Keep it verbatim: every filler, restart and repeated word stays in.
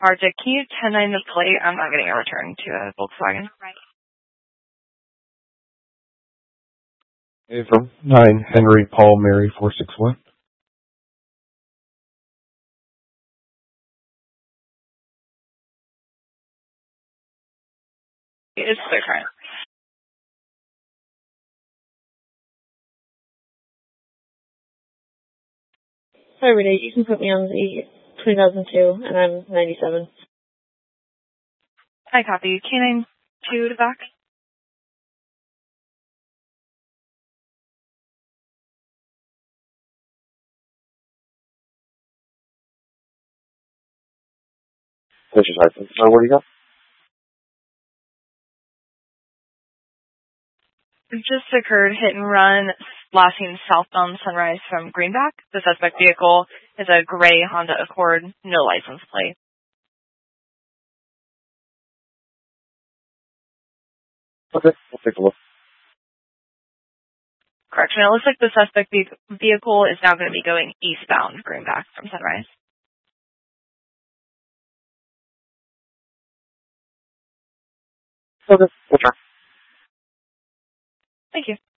Arctic, can you ten nine the plate? I'm not getting a return to a Volkswagen. Avram, nine, Henry, Paul, Mary, four six one. It's their current. Hi, Renee. You can put me on the two thousand two, and I'm ninety-seven. I copy. K nine two to back. This is Hudson. So what do you got? It just occurred hit and run, flashing southbound Sunrise from Greenback. The suspect vehicle is a gray Honda Accord, no license plate. Okay, we'll take a look. Correction, it looks like the suspect ve- vehicle is now going to be going eastbound Greenback from Sunrise. Okay, we'll try. Thank you.